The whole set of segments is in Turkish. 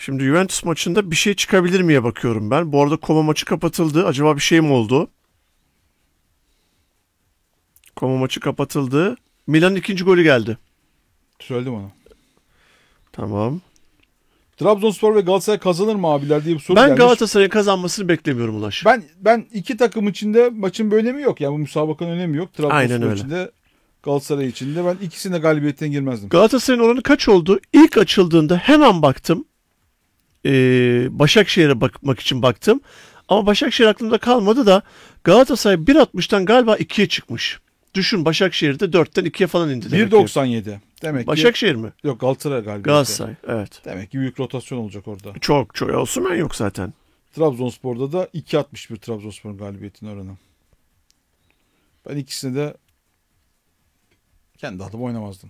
Şimdi Juventus maçında bir şey çıkabilir miye bakıyorum ben. Bu arada Como maçı kapatıldı. Acaba bir şey mi oldu? Como maçı kapatıldı. Milan'ın ikinci golü geldi. Söyledim onu. Tamam. Trabzonspor ve Galatasaray kazanır mı abiler diye bir soru Ben gelmiş. Galatasaray'ın kazanmasını beklemiyorum Ulaş. Ben iki takım içinde maçın bir önemi yok. Yani bu müsabakanın önemi yok. Aynen Trabzonspor öyle. içinde, Galatasaray içinde ben ikisine galibiyetine girmezdim. Galatasaray'ın oranı kaç oldu? İlk açıldığında hemen baktım. Başakşehir'e bakmak için baktım. Ama Başakşehir aklımda kalmadı da Galatasaray 1.60'tan galiba 2'ye çıkmış. Düşün, Başakşehir'de 4'ten 2'ye falan indi. 1.97. Demek ki Başakşehir mi? yok, Galatasaray galibiyeti. Galatasaray, evet. Demek ki büyük rotasyon olacak orada. Çok olsun, ben yok zaten. Trabzonspor'da da 2.61 Trabzonspor'un galibiyetinin oranı. Ben ikisini de kendi adıma oynamazdım.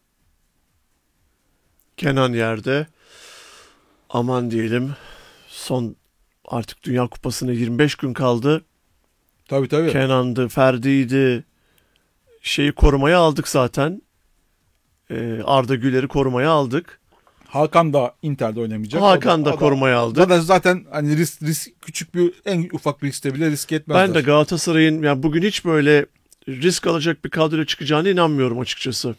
Kenan yerde. Aman diyelim. Son artık Dünya Kupası'na 25 gün kaldı. Tabii. Kenan'dı, Ferdi'ydi. Şeyi korumaya aldık zaten. Arda Güler'i korumaya aldık. Hakan da Inter'de oynamayacak. Hakan da korumaya aldık. Zaten hani risk küçük bir, en ufak bir riskte bile risk etmezler. Ben de Galatasaray'ın yani bugün hiç böyle risk alacak bir kadroyla çıkacağına inanmıyorum açıkçası.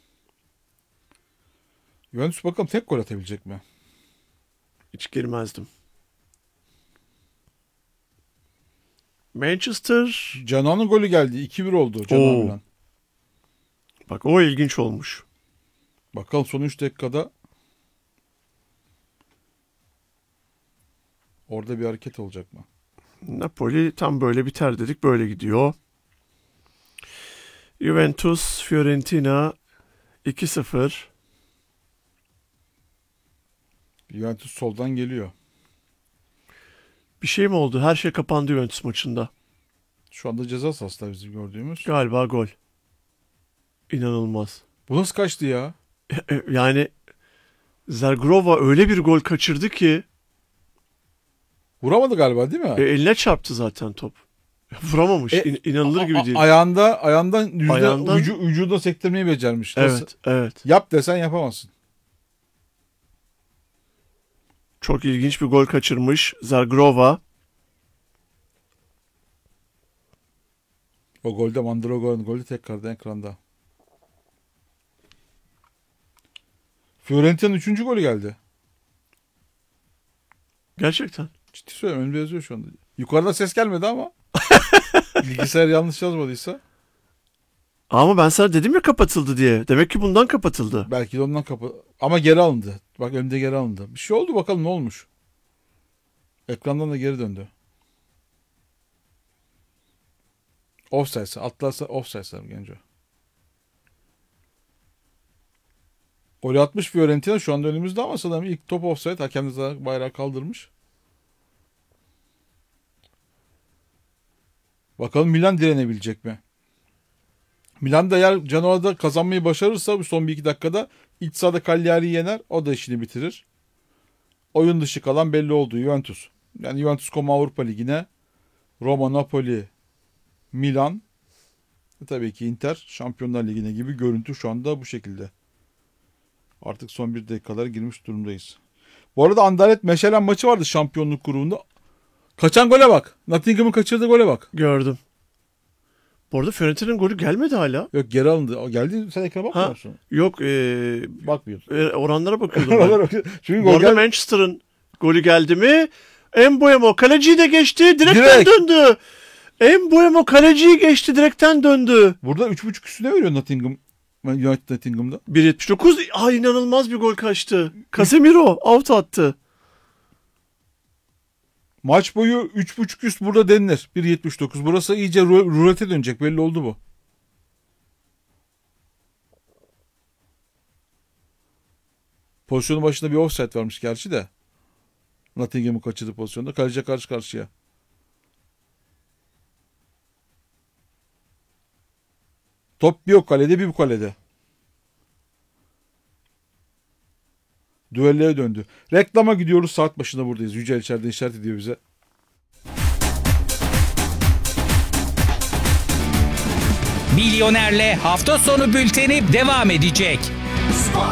Juventus bakalım tek gol atabilecek mi? Hiç girmezdim. Manchester. Canan'ın golü geldi. 2-1 oldu Canan'la. Bak, o ilginç olmuş. Bakalım son 3 dakikada orada bir hareket olacak mı? Napoli tam böyle biter dedik, böyle gidiyor. Juventus Fiorentina 2-0. Juventus soldan geliyor. Bir şey mi oldu? Her şey kapandı Juventus maçında. Şu anda ceza sahasında bizim gördüğümüz. Galiba gol. İnanılmaz. Bu nasıl kaçtı ya? Yani Zergrova öyle bir gol kaçırdı ki Vuramadı galiba değil mi? eline çarptı zaten top. Vuramamış. İnanılır gibi değil. Ayağından vücuda sektirmeyi becermiş. Evet. Yap desen yapamazsın. Çok ilginç bir gol kaçırmış Zergrova. O golde Mandrago'nun golü tekrardan ekranda. Fiorentina'nın 3. golü geldi. Gerçekten. Ciddi söylüyorum, önümde yazıyor şu anda. Yukarıda ses gelmedi ama. Bilgisayar yanlış yazmadıysa. Ama ben sana dedim ya kapatıldı diye. Demek ki bundan kapatıldı. Belki de ondan ama geri alındı. Bak, önümde geri alındı. Bir şey oldu, bakalım ne olmuş. Ekrandan da geri döndü. Offside. Atlarsa offside genco. Golü atmış Fiorentina şu anda önümüzde ama sanırım ilk top offside. Hakem de bayrağı kaldırmış. Bakalım Milan direnebilecek mi? Milan da eğer Genoa'da kazanmayı başarırsa bu son 1-2 dakikada iç sahada Cagliari'yi yener. O da işini bitirir. Oyun dışı kalan belli oldu Juventus. Yani Juventus Como Avrupa Ligi'ne Roma, Napoli, Milan, tabii ki Inter Şampiyonlar Ligi'ne gibi görüntü şu anda bu şekilde. Artık son 1 dakikalara girmiş durumdayız. Bu arada Anderlecht Meşelen maçı vardı şampiyonluk grubunda. Kaçan gole bak. Nottingham'ın kaçırdığı gole bak. Gördüm. Bu arada Fiorentina'nın golü gelmedi hala. Yok, geri alındı. O geldi, sen ekrana bakmıyor musun? Yok. Bakmıyordun. Oranlara bakıyordum ben. Çünkü Bu arada Manchester'ın golü geldi mi? Mbeumo kaleciyi de geçti. Direkten döndü. Mbeumo kaleciyi geçti. Direkten döndü. Burada 3.5 üstüne veriyor Nottingham. United Nottingham'da. 1.79. İnanılmaz bir gol kaçtı. Casemiro out attı. Maç boyu 3.5 üst burada denilir. 1.79. Burası iyice rulete dönecek. Belli oldu bu. Pozisyonun başında bir offside varmış gerçi de. Nottingham'ın kaçırdığı pozisyonda. Kaleciye karşı karşıya. Top bir o kalede, bir bu kalede. Düelloya döndü. Reklama gidiyoruz. Saat başında buradayız. Yücel içeride işaret ediyor bize. Milyoner'le hafta sonu bülteni devam edecek. Spor